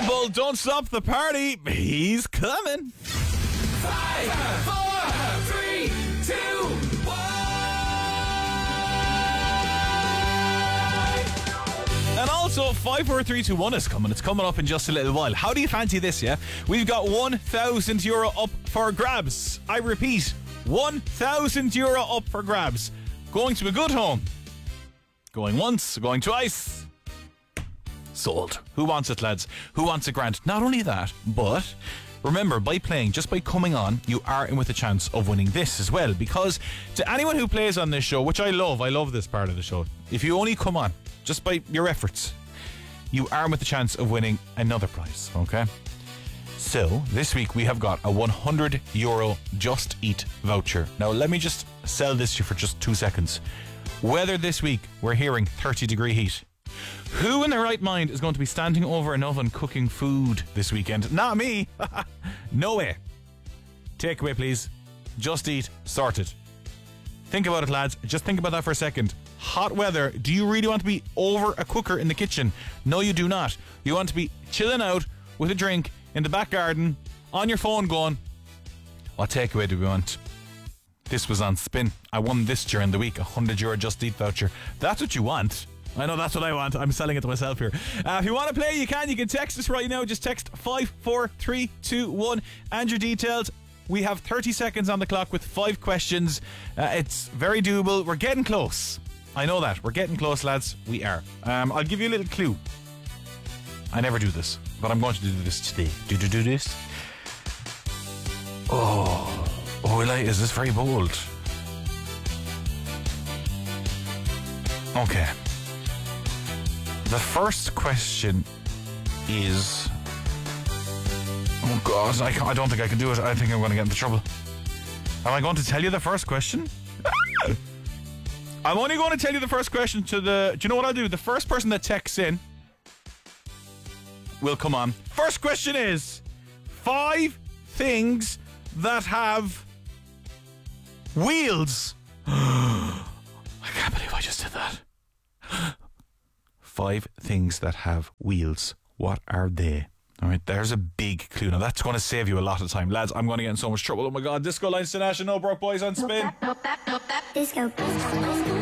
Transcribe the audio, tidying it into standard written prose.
Simple, don't stop the party. He's coming. 5, 4, 3, 2, 1. And also 5, 4, 3, 2, 1 is coming. It's coming up in just a little while. How do you fancy this, yeah? We've got €1,000 up for grabs. I repeat, €1,000 up for grabs. Going to a good home. Going once, going twice. Sold. Who wants it, lads? Who wants a grant? Not only that, but remember, by playing, just by coming on, you are in with a chance of winning this as well. Because to anyone who plays on this show, which I love this part of the show, if you only come on, just by your efforts, you are in with a chance of winning another prize, okay? So, this week we have got a €100 Just Eat voucher. Now, let me just sell this to you for just 2 seconds. Weather this week, we're hearing 30-degree heat. Who in their right mind is going to be standing over an oven cooking food this weekend? Not me. No way. Takeaway, please. Just Eat. Sorted. Think about it, lads. Just think about that for a second. Hot weather. Do you really want to be over a cooker in the kitchen? No, you do not. You want to be chilling out with a drink in the back garden on your phone going, what takeaway do we want? This was on spin. I won this during the week, €100 Just Eat voucher. That's what you want. I know that's what I want. I'm selling it to myself here. If you want to play, you can. You can text us right now. Just text 54321 and your details. We have 30 seconds on the clock with 5 questions. It's very doable. We're getting close. I know that. We're getting close, lads. We are. I'll give you a little clue. I never do this, but I'm going to do this today. Do this. Is this very bold? Okay. The first question is... Oh God, I don't think I can do it. I think I'm going to get into trouble. Am I going to tell you the first question? I'm only going to tell you the first question to the... Do you know what I'll do? The first person that texts in will come on. First question is 5 things that have wheels. I can't believe I just did that. 5 things that have wheels. What are they? All right, there's a big clue. Now, that's going to save you a lot of time. Lads, I'm going to get in so much trouble. Oh, my God. Disco Lines to National, No Broke Boys on Spin. Disco.